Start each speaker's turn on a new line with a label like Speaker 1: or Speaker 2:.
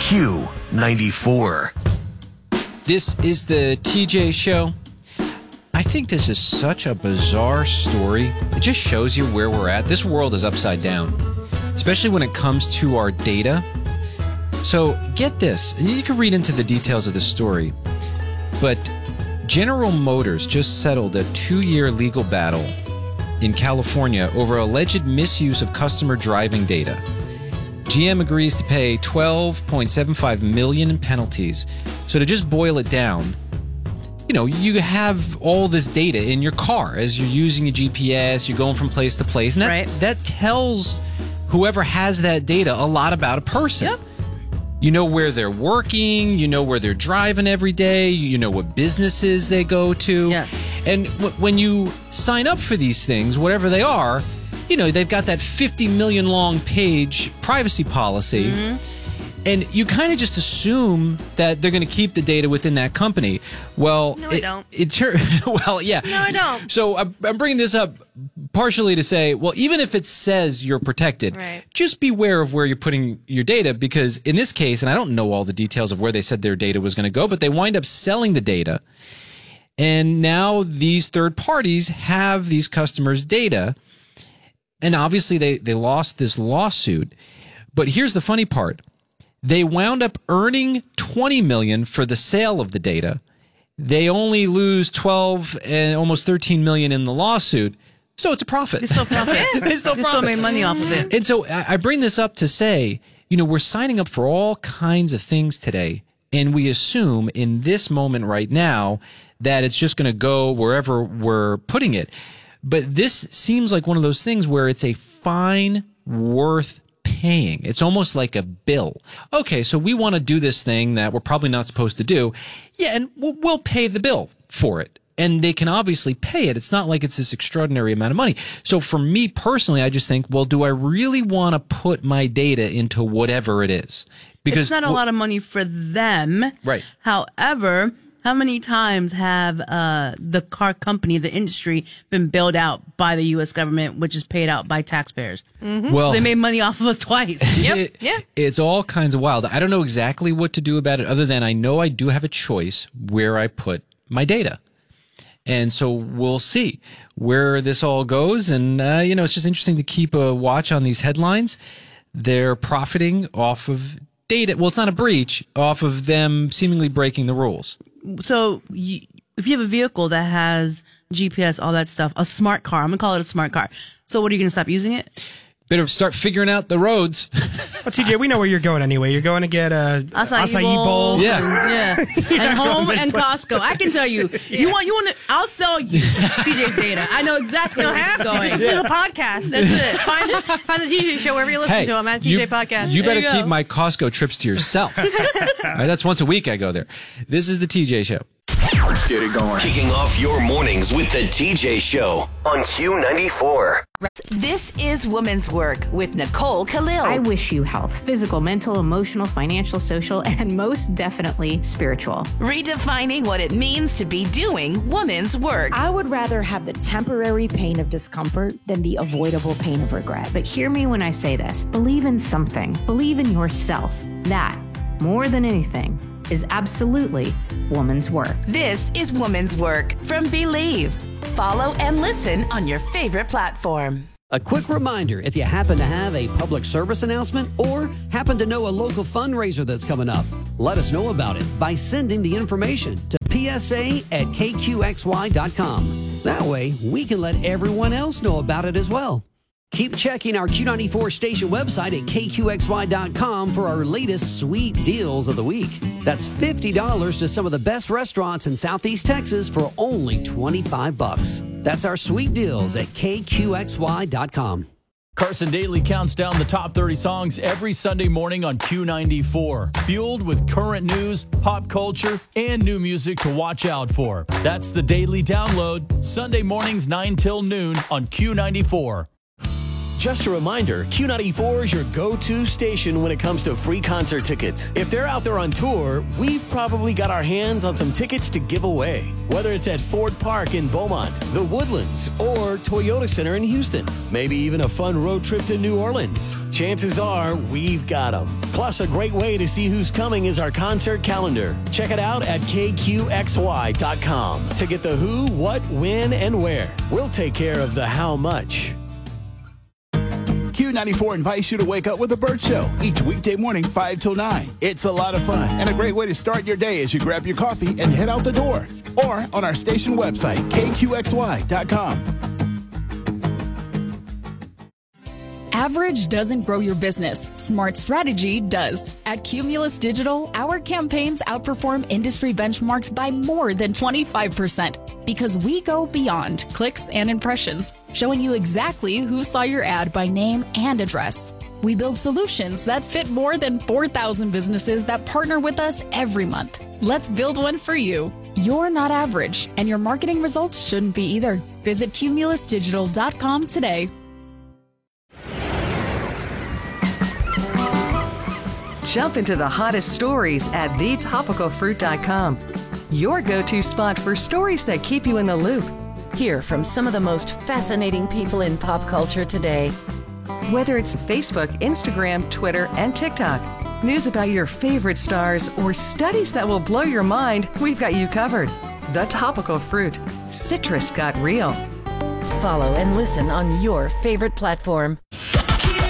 Speaker 1: Q94.
Speaker 2: This is the TJ Show. I think this is such a bizarre story. It just shows you where we're at. This world is upside down, especially when it comes to our data. So get this, and you can read into the details of the story, but General Motors just settled a 2-year legal battle in California over alleged misuse of customer driving data. GM agrees to pay $12.75 million in penalties. So to just boil it down, you have all this data in your car as you're using a GPS, you're going from place to place, and that tells whoever has that data a lot about a person.
Speaker 3: Yep.
Speaker 2: You know where they're working, you know where they're driving every day, you know what businesses they go to.
Speaker 3: Yes.
Speaker 2: And when you sign up for these things, whatever they are, they've got that 50 million long page privacy policy. Mm-hmm. And you kind of just assume that they're going to keep the data within that company. Well,
Speaker 3: no, I don't.
Speaker 2: Well, yeah.
Speaker 3: No, I don't.
Speaker 2: So I'm bringing this up partially to say, well, even if it says you're protected, just beware of where you're putting your data, because in this case, and I don't know all the details of where they said their data was going to go, but they wind up selling the data. And now these third parties have these customers' data. And obviously they lost this lawsuit. But here's the funny part. They wound up earning $20 million for the sale of the data. They only lose $12 and almost $13 million in the lawsuit. So it's a profit.
Speaker 3: They still profit.
Speaker 2: They still
Speaker 3: made money off of it.
Speaker 2: And so I bring this up to say, we're signing up for all kinds of things today. And we assume in this moment right now that it's just going to go wherever we're putting it. But this seems like one of those things where it's a fine worth paying. It's almost like a bill. Okay, so we want to do this thing that we're probably not supposed to do. Yeah, and we'll pay the bill for it. And they can obviously pay it. It's not like it's this extraordinary amount of money. So for me personally, I just think, well, do I really want to put my data into whatever it is? Because
Speaker 3: it's not a lot of money for them.
Speaker 2: Right.
Speaker 3: However, how many times have the car company, the industry, been bailed out by the U.S. government, which is paid out by taxpayers? Mm-hmm.
Speaker 2: Well,
Speaker 3: so they made money off of us twice.
Speaker 2: It's all kinds of wild. I don't know exactly what to do about it, other than I know I do have a choice where I put my data. And so we'll see where this all goes. And, it's just interesting to keep a watch on these headlines. They're profiting off of data. Well, it's not a breach, off of them seemingly breaking the rules.
Speaker 3: So if you have a vehicle that has GPS, all that stuff, a smart car, I'm going to call it a smart car. So what, are you going to stop using it?
Speaker 2: Better start figuring out the roads.
Speaker 4: Well, TJ, we know where you're going anyway. You're going to get a acai bowl.
Speaker 2: Yeah.
Speaker 3: And home and Costco. I can tell you. You want to, I'll sell you TJ's data. I know exactly where it's going.
Speaker 5: Just do the podcast. That's it. Find the TJ Show wherever you listen to them at TJ Podcast.
Speaker 2: You better keep my Costco trips to yourself. All right, that's once a week I go there. This is the TJ Show.
Speaker 1: Let's get it going. Kicking off your mornings with the TJ Show on Q94.
Speaker 6: This is Women's Work with Nicole Khalil.
Speaker 7: I wish you health, physical, mental, emotional, financial, social, and most definitely spiritual.
Speaker 6: Redefining what it means to be doing women's work.
Speaker 8: I would rather have the temporary pain of discomfort than the avoidable pain of regret.
Speaker 7: But hear me when I say this. Believe in something. Believe in yourself. That, more than anything, is absolutely woman's work.
Speaker 6: This is Woman's Work from Believe. Follow and listen on your favorite platform.
Speaker 9: A quick reminder, if you happen to have a public service announcement or happen to know a local fundraiser that's coming up, let us know about it by sending the information to psa@kqxy.com. That way, we can let everyone else know about it as well. Keep checking our Q94 station website at kqxy.com for our latest sweet deals of the week. That's $50 to some of the best restaurants in Southeast Texas for only $25. That's our sweet deals at kqxy.com.
Speaker 10: Carson Daly counts down the top 30 songs every Sunday morning on Q94. Fueled with current news, pop culture, and new music to watch out for. That's the Daily Download, Sunday mornings 9 till noon on Q94.
Speaker 1: Just a reminder, Q94 is your go-to station when it comes to free concert tickets. If they're out there on tour, we've probably got our hands on some tickets to give away. Whether it's at Ford Park in Beaumont, the Woodlands, or Toyota Center in Houston. Maybe even a fun road trip to New Orleans. Chances are we've got them. Plus, a great way to see who's coming is our concert calendar. Check it out at kqxy.com to get the who, what, when, and where. We'll take care of the how much.
Speaker 11: Q94 invites you to wake up with the Burt Show each weekday morning 5 till 9. It's a lot of fun and a great way to start your day as you grab your coffee and head out the door. Or on our station website, kqxy.com.
Speaker 12: Average doesn't grow your business. Smart strategy does. At Cumulus Digital, our campaigns outperform industry benchmarks by more than 25% because we go beyond clicks and impressions, showing you exactly who saw your ad by name and address. We build solutions that fit more than 4,000 businesses that partner with us every month. Let's build one for you. You're not average, and your marketing results shouldn't be either. Visit cumulusdigital.com today.
Speaker 13: Jump into the hottest stories at thetopicalfruit.com. Your go-to spot for stories that keep you in the loop.
Speaker 14: Hear from some of the most fascinating people in pop culture today.
Speaker 13: Whether it's Facebook, Instagram, Twitter, and TikTok, news about your favorite stars, or studies that will blow your mind, we've got you covered. The Topical Fruit. Citrus got real.
Speaker 14: Follow and listen on your favorite platform.